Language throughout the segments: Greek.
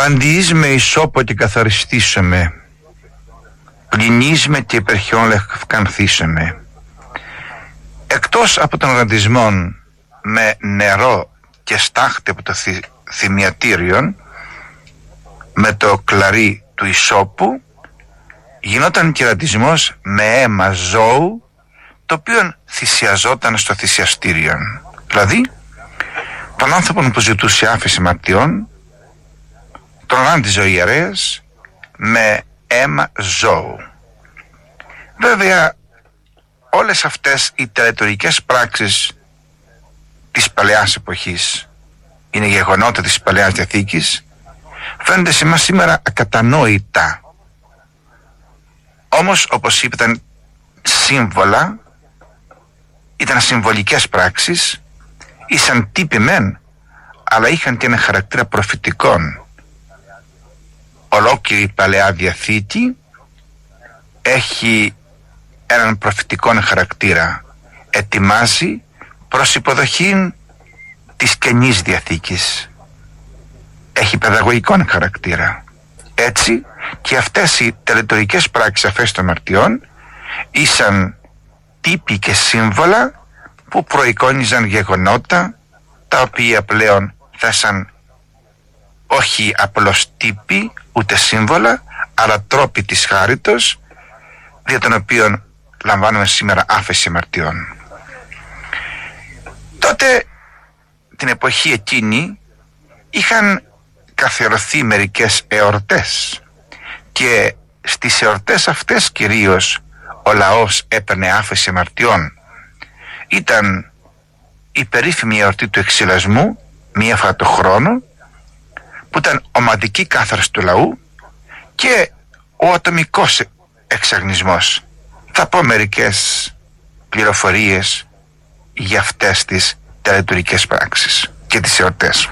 Αντιείς ισόπο και καθαριστήσαμε, πλυνείς και υπερχιόν λευκανθήσαμε. Εκτός από των ραντισμών με νερό και στάχτη από το θυμιατήριον, με το κλαρί του ισόπου, γινόταν και ραντισμός με αίμα ζώου, το οποίο θυσιαζόταν στο θυσιαστήριον. Δηλαδή, τον άνθρωπο που ζητούσε άφεση αμαρτιών, τον ράντιζε ο ιερέας με αίμα ζώου. Βέβαια, όλες αυτές οι τελετουργικές πράξεις της παλαιάς εποχής, είναι γεγονότα της Παλαιάς Διαθήκης, φαίνονται σε εμάς σήμερα ακατανόητα. Όμως, όπως είπε, ήταν σύμβολα, ήταν συμβολικές πράξεις, ήσαν τύποι μεν, αλλά είχαν και ένα χαρακτήρα προφητικών. Ολόκληρη η Παλαιά Διαθήκη έχει έναν προφητικό χαρακτήρα. Ετοιμάζει προς υποδοχή της Καινής Διαθήκης. Έχει παιδαγωγικό χαρακτήρα. Έτσι και αυτές οι τελετουργικές πράξεις αφέσης των αμαρτιών ήσαν τύποι και σύμβολα που προεικόνιζαν γεγονότα τα οποία πλέον θέσαν όχι απλώς τύποι ούτε σύμβολα, αλλά τρόποι της χάριτος, δια των οποίων λαμβάνουμε σήμερα άφεση αμαρτιών. Τότε, την εποχή εκείνη, είχαν καθιερωθεί μερικές εορτές και στις εορτές αυτές κυρίως ο λαός έπαιρνε άφεση αμαρτιών. Ήταν η περίφημη εορτή του εξυλασμού, μία φορά το χρόνο, που ήταν ομαδική κάθαρση του λαού, και ο ατομικός εξαγνισμός. Θα πω μερικές πληροφορίες για αυτές τις τελετουργικές πράξεις και τις εορτές.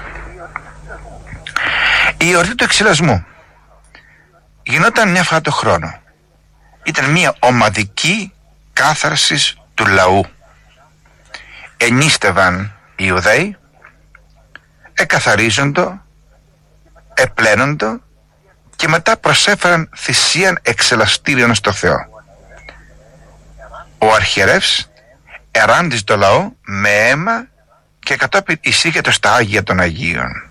Η εορτή του εξυλασμού γινόταν μια φορά το χρόνο. Ήταν μια ομαδική κάθαρση του λαού. Ενίστευαν οι Ιουδαίοι, εκαθαρίζοντο, επλένοντο και μετά προσέφεραν θυσίαν εξελαστήριον στο Θεό. Ο αρχιερεύς εράντιζε το λαό με αίμα και κατόπιν εισήγεται στα Άγια των Αγίων.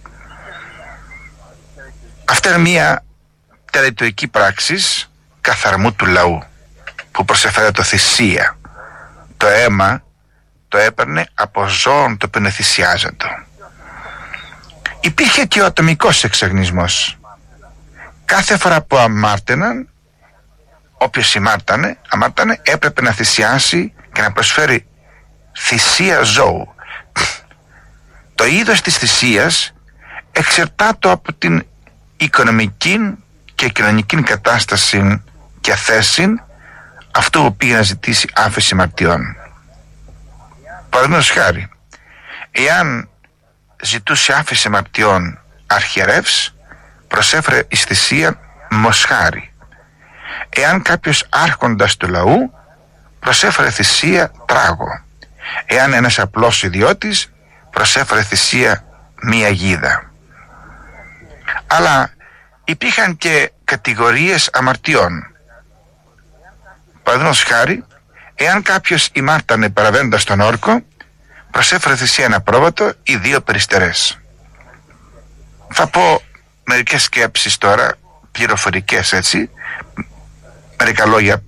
Αυτή είναι μια τελετουργική πράξη καθαρμού του λαού που προσέφερε το θυσία. Το αίμα το έπαιρνε από ζώων το οποίο θυσιάζεται. Υπήρχε και ο ατομικός εξαγνισμός. Κάθε φορά που αμάρτεναν, όποιος αμάρτανε έπρεπε να θυσιάσει και να προσφέρει θυσία ζώου. Το είδος της θυσίας εξαρτάται από την οικονομική και κοινωνική κατάσταση και θέση αυτού που πήγε να ζητήσει άφεση αμαρτιών. Παραδείγματος χάρη, εάν ζητούσε άφεση αμαρτιών αρχιερεύς, προσέφερε εις θυσία μοσχάρι. Εάν κάποιος άρχοντας του λαού, προσέφερε θυσία τράγο. Εάν ένας απλός ιδιώτης, προσέφερε θυσία μία γίδα. Αλλά υπήρχαν και κατηγορίες αμαρτιών. Παραδείγματος χάρη, εάν κάποιος ημάρτανε παραβαίνοντας τον όρκο, προσέφερε θυσία ένα πρόβατο ή 2 περιστερές. Θα πω μερικές σκέψεις τώρα, πληροφορικές έτσι, μερικά λόγια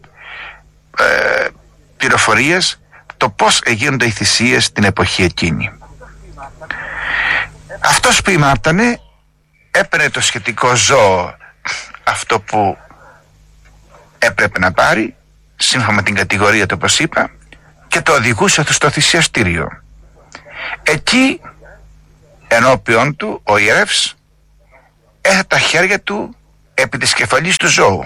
πληροφορίες, το πώς γίνονται οι θυσίες την εποχή εκείνη. Αυτός που ημάρτανε έπαιρνε το σχετικό ζώο, αυτό που έπρεπε να πάρει σύμφωνα με την κατηγορία του, όπως είπα, και το οδηγούσε στο θυσιαστήριο. Εκεί ενώπιον του ο ιερεύς έθετε τα χέρια του επί της κεφαλής του ζώου.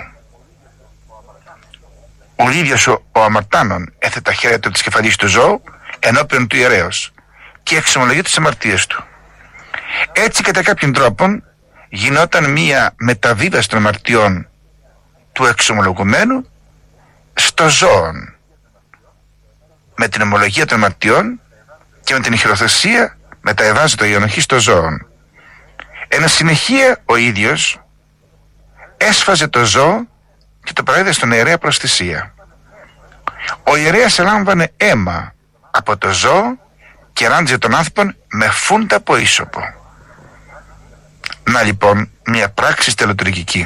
Ο ίδιος ο αμαρτάνων έθετε τα χέρια του επί της κεφαλής του ζώου ενώπιον του ιερέως και εξομολογεί τις αμαρτίες του. Έτσι, κατά κάποιον τρόπο, γινόταν μία μεταβίβαση των αμαρτιών του εξομολογουμένου στο ζώον. Με την ομολογία των αμαρτιών και με την χειροθεσία μεταβιβάζεται η ενοχή στο ζώον. Εν συνεχεία ο ίδιος έσφαζε το ζώο και το παρέδε στον ιερέα προς θυσία. Ο ιερέας ελάμβανε αίμα από το ζώο και ράντιζε τον άνθρωπον με φούντα από ίσωπο. Να λοιπόν μια πράξη τελετουργική.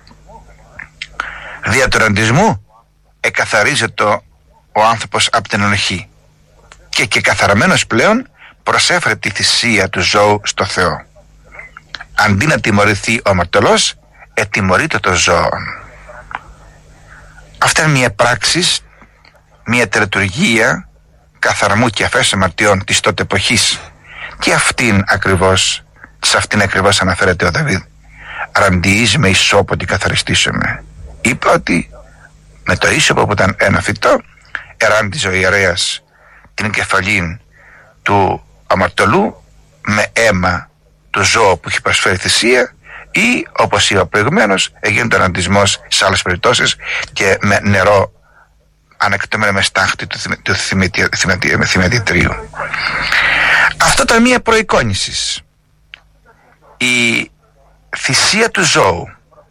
Δια του ραντισμού εκαθαρίζεται ο άνθρωπος από την ενοχή και καθαραμένος πλέον προσέφερε τη θυσία του ζώου στο Θεό. Αντί να τιμωρηθεί ο αμαρτωλός, ετιμωρείται το ζώο. Αυτή είναι μια πράξη, μια τελετουργία καθαρμού και αφέσεως αμαρτιών της τότε εποχής. Και σε αυτήν ακριβώς αναφέρεται ο Δαβίδ. Ραντιείς με ισόπο την καθαριστήσαμε. Είπε ότι με το ίσωπο που ήταν ένα φυτό εράντιζε ο ιερέας την κεφαλήν του αμαρτωλού με αίμα του ζώου που έχει προσφέρει θυσία, ή όπως είπα προηγουμένως έγινε ο ραντισμός σε άλλες περιπτώσεις και με νερό ανακτωμένο με στάχτη του θυματιατρίου. Αυτό ήταν μία προεικόνηση. Η θυσία του ζώου,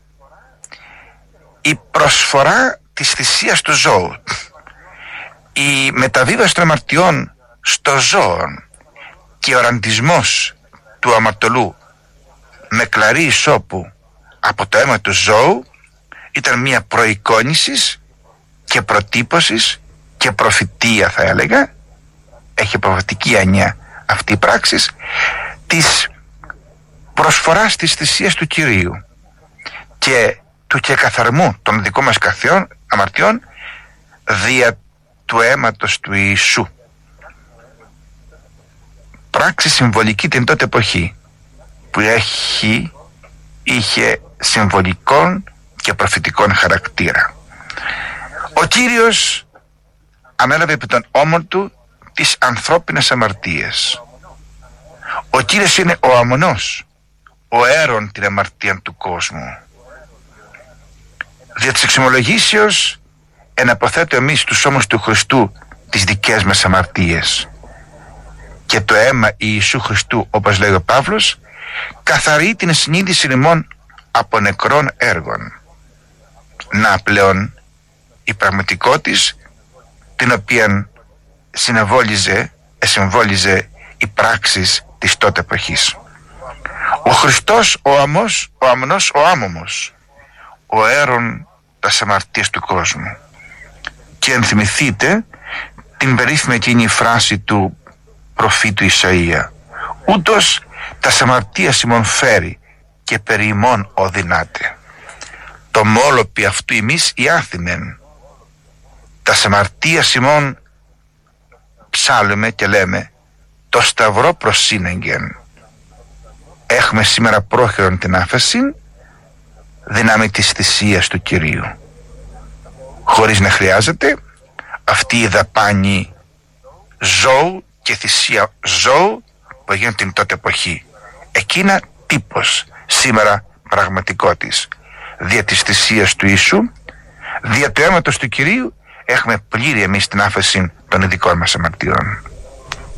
η προσφορά της θυσίας του ζώου, η μεταβίβαση των αμαρτιών στο ζώο και ο ραντισμός του αμαρτωλού με κλαρί ισόπου από το αίμα του ζώου ήταν μια προεικόνηση και προτύπωση και προφητεία, θα έλεγα, έχει προφητική έννοια αυτή η πράξη της προσφοράς της θυσίας του Κυρίου και του κεκαθαρμού των δικών μας αμαρτιών δια του αίματος του Ιησού. Πράξη συμβολική την τότε εποχή που είχε συμβολικών και προφητικών χαρακτήρα. Ο Κύριος ανέλαβε επί των ώμων του τις ανθρώπινες αμαρτίες. Ο Κύριος είναι ο αμονός, ο αίρον την αμαρτία του κόσμου. Δια της εξομολογήσεως εναποθέτω εμείς τους ώμους του Χριστού τις δικές μας αμαρτίες. Και το αίμα Ιησού Χριστού, όπως λέει ο Παύλος, καθαρεί την συνείδηση ημών από νεκρών έργων. Να πλέον η πραγματικότης την οποία συμβόλιζε οι πράξεις της τότε εποχής. Ο Χριστός, ο αμνός, ο άμωμος, ο αίρον τας αμαρτίας του κόσμου. Και ενθυμηθείτε την περίφημη εκείνη φράση του προφήτου Ισαΐα: ούτως τας αμαρτίας ημών φέρει και περί ημών οδυνάται. Το μόλοπι αυτού ημείς οι άθιμεν. Τας αμαρτίας ημών ψάλλουμε και λέμε το σταυρό προσύνεγγεν. Έχουμε σήμερα πρόχειρον την άφεση δυνάμει της θυσίας του Κυρίου, χωρίς να χρειάζεται αυτή η δαπάνη ζώου και θυσία ζώου που έγινε την τότε εποχή. Εκείνα τύπος, σήμερα πραγματικότης. Δια της θυσίας του Ιησού, δια του αίματος του Κυρίου, έχουμε πλήρη εμείς την άφεση των ειδικών μας αμαρτιών.